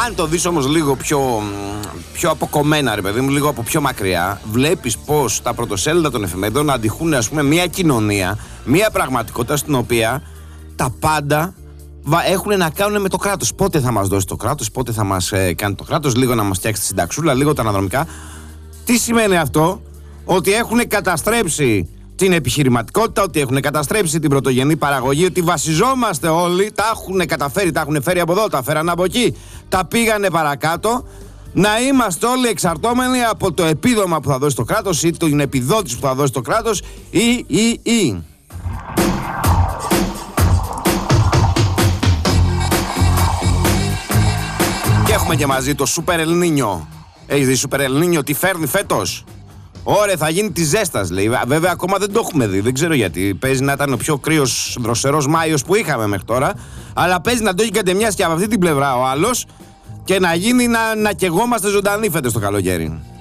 Αν το δεις όμως λίγο πιο αποκομμένα, ρε παιδί μου, λίγο από πιο μακριά, βλέπεις πως τα πρωτοσέλιδα των εφημερίδων αντιχούν, ας πούμε, μια κοινωνία, μια πραγματικότητα στην οποία τα πάντα έχουν να κάνουν με το κράτος. Πότε θα μας δώσει το κράτος, πότε θα μας κάνει το κράτος, λίγο να μας φτιάξει τη συνταξούλα, λίγο τα αναδρομικά. Τι σημαίνει αυτό? Ότι έχουν καταστρέψει την επιχειρηματικότητα, ότι έχουν καταστρέψει την πρωτογενή παραγωγή, ότι βασιζόμαστε όλοι, τα έχουν καταφέρει, τα έχουν φέρει από εδώ, τα φέραν από εκεί, τα πήγανε παρακάτω, να είμαστε όλοι εξαρτώμενοι από το επίδομα που θα δώσει το κράτος ή την επιδότηση που θα δώσει το κράτος ή. Και έχουμε και μαζί το Σούπερ Ελνίνιο. Έχεις δει Σούπερ Ελνίνιο τι φέρνει φέτος? Ωραία, θα γίνει τη ζέστας, λέει. Βέβαια, ακόμα δεν το έχουμε δει. Δεν ξέρω γιατί. Παίζει να ήταν ο πιο κρύος, δροσερός Μάιος που είχαμε μέχρι τώρα. Αλλά παίζει να το έχει κατεμιάσει και από αυτή την πλευρά ο άλλος και να γίνει να καιγόμαστε ζωντανοί φέτος το καλοκαίρι.